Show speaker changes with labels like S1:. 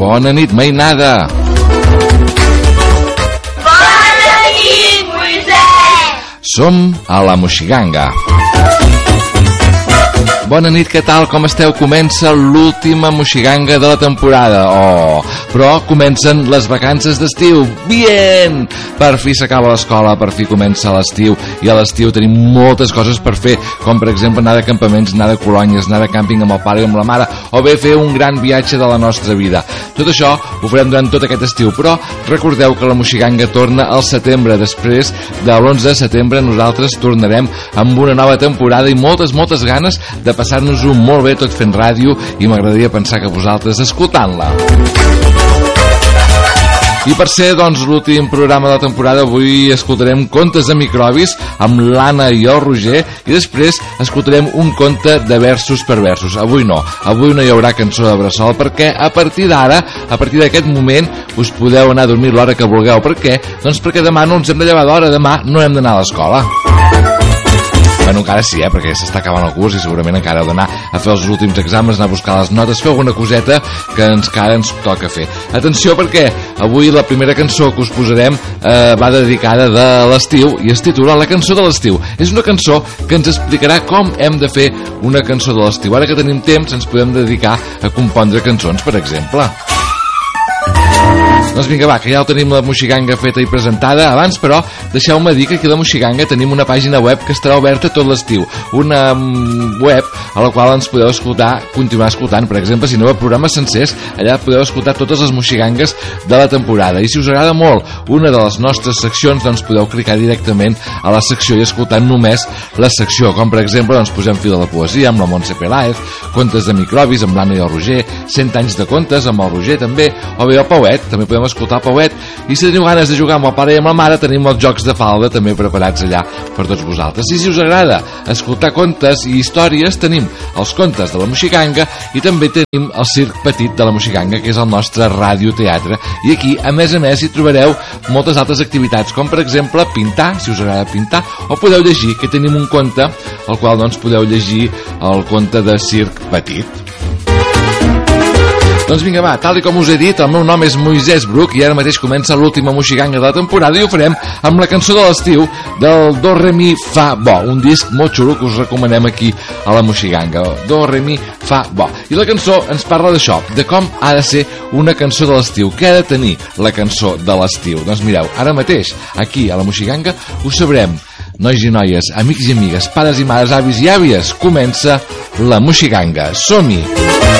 S1: Bona nit, mainada.
S2: Bona nit, Moisès.
S1: Som a la Moixiganga. Bona nit, què tal? Com esteu? Comença l'última Moixiganga de la temporada. Oh, però comencen les vacances d'estiu. Bien! Per fi s'acaba l'escola, per fi comença l'estiu. I a l'estiu tenim moltes coses per fer, com per exemple anar de campaments, anar de colònies, anar de càmping amb el pare i amb la mare, o bé fer un gran viatge de la nostra vida. Tot això ho farem durant tot aquest estiu, però recordeu que la Moixiganga torna al setembre. Després de l'11 de setembre nosaltres tornarem amb una nova temporada i moltes ganes de passar-nos-ho molt bé tot fent ràdio, i m'agradaria pensar que vosaltres escoltant-la. I per ser, doncs, l'últim programa de la temporada, avui escoltarem contes de microbis amb l'Anna i el Roger, i després escoltarem un conte de versos per versos. Avui no hi haurà cançó de bressol, perquè a partir d'ara, a partir d'aquest moment, us podeu anar a dormir l'hora que vulgueu. Per què? Doncs perquè demà no ens hem de llevar d'hora, demà no hem d'anar a l'escola. Bueno, encara sí, perquè s'està acabant el curs i segurament encara heu d'anar a fer els últims exàmens, anar a buscar les notes, fer alguna coseta que encara ens toca fer. Atenció, perquè avui la primera cançó que us posarem va dedicada de l'estiu i es titula La cançó de l'estiu. És una cançó que ens explicarà com hem de fer una cançó de l'estiu. Ara que tenim temps ens podem dedicar a compondre cançons, per exemple. Doncs vinga, va, que ja ho tenim la Moixiganga feta i presentada. Abans, però, deixeu-me dir que aquí a la Moixiganga tenim una pàgina web que estarà oberta tot l'estiu. Una web a la qual ens podeu continuar escoltant. Per exemple, si no hi ha programes sencers, allà podeu escoltar totes les Moixigangues de la temporada. I si us agrada molt una de les nostres seccions, doncs podeu clicar directament a la secció i escoltar només la secció. Com, per exemple, doncs posem Fil de la poesia amb la Montse Peláez, Contes de microbis amb l'Anna i el Roger, 100 anys de contes amb el Roger també, o bé el Pauet, també podem escoltar el Pauet. I si teniu ganes de jugar amb el pare i amb la mare, tenim els jocs de falda també preparats allà per tots vosaltres. I si us agrada escoltar contes i històries, tenim els contes de la Moixiganga i també tenim el circ petit de la Moixiganga, que és el nostre radioteatre. I aquí, a més, hi trobareu moltes altres activitats, com per exemple pintar, si us agrada pintar, o podeu llegir, que tenim un conte al qual doncs podeu llegir el conte de circ petit. Doncs vinga, va, tal com us he dit, el meu nom és Moisès Bruc i ara mateix comença l'última Moixiganga de la temporada i ho farem amb la cançó de l'estiu del Do, Re, Mi, Fa, Bo, un disc molt xulo que us recomanem aquí a la Moixiganga. Do, Re, Mi, Fa, Bo. I la cançó ens parla d'això, de com ha de ser una cançó de l'estiu, què ha de tenir la cançó de l'estiu. Doncs mireu, ara mateix, aquí a la Moixiganga, ho sabrem. Nois i noies, amics i amigues, pares i mares, avis i àvies, comença la Moixiganga. Som-hi!